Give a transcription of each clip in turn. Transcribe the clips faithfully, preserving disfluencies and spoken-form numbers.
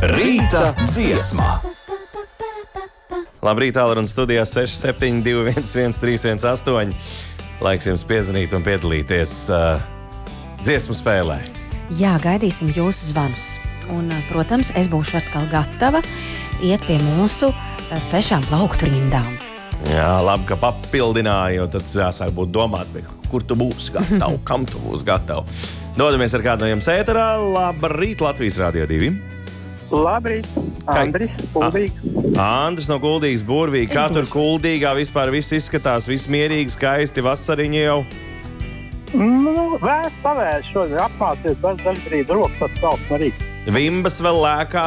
Rīta dziesma. Labrīt, Alrunas studijā seši septiņi divi viens viens trīs viens astoņi. Laiks jums piezvanīt un piedalīties uh, dziesmu spēlē. Jā, gaidīsim jūsu zvanus. Un, protams, es būšu atkal gatava iet pie mūsu uh, sešām plauktu rindām. Jā, labi, ka papildināju, jo tad jāsāk būt domāt, kur tu būsi gatavs, kam tu būsi gatavs. Dodamies ar kādu no jums ēterā. Labrīt, Latvijas Rādio divi. Labrīt, Andris, Kuldīgi. Andris no Kuldīgas, burvīgi. Kā tur Kuldīgā vispār viss izskatās, viss mierīgi, skaisti, vasariņi jau? Nu, vēs pavērs šodien apmācies, bez dažbrīd rokas pats sauks no rīta. Vimbas vēl lēkā?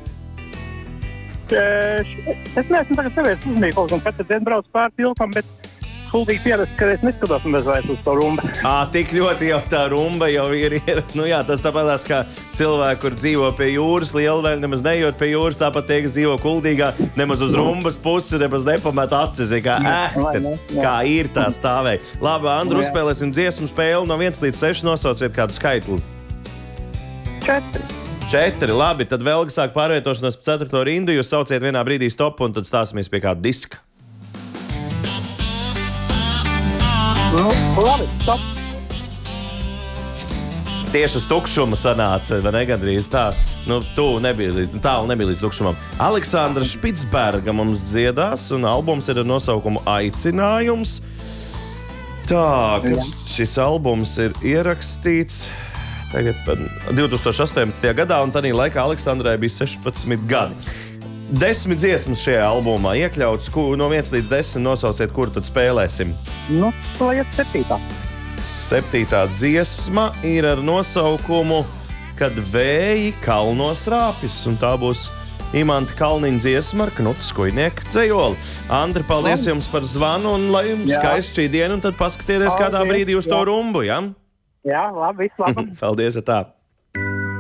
Es, es neesmu tagad sevies uzmīgi kaut kam, katru dienu brauc pār tilpam, bet Kuldīgi pierast, ka es neskatos un bez vairs uz to rumbu. Ā, tik ļoti jau tā rumba jau ir, ir. Nu jā, tas tāpatās, kā cilvēki, kur dzīvo pie jūras, lielvēļ nemaz nejot pie jūras, tāpat tie, kas dzīvo Kuldīgā, nemaz uz rumbas pusi, nemaz nepamet acis, kā ēhter, kā ir tā stāvēja. Labi, Andru, uzspēlēsim dziesmu spēli no viens līdz seši, nosauciet kādu skaitli. Četri. Četri, labi, tad vēl sāk pārvietošanās pa ceturto rindu, jūs sauciet vienā brīdī stopu un tad stāsimies pie kāda diska. Nu, labi, stop. Tieši uz tukšumu sanāca, vai ne, gandrīz tā, nu, tu nebija, tālu nebija līdz tukšumam. Aleksandra Špicberga mums dziedās, un albums ir ar nosaukumu Aicinājums. Tā, ka šis albums ir ierakstīts tagad divi tūkstoši astoņpadsmitajā gadā, un tādā laikā Aleksandrai bija sešpadsmit gadi. Desmit dziesmas šajā albumā iekļauts, no viens līdz desmit nosauciet, kuru tad spēlēsim. Nu, lai iet septītā. Septītā dziesma ir ar nosaukumu Kad vēji kalnos rāpjas, un tā būs Imanta Kalniņa dziesma ar Knuta Skujnieku dzejoli. Andri, paldies jums par zvanu, un lai jums skaisti šī diena, un tad paskatieties kādā brīdī uz to rumbu, ja? Jā, labi, viss labi. Paldies, tā.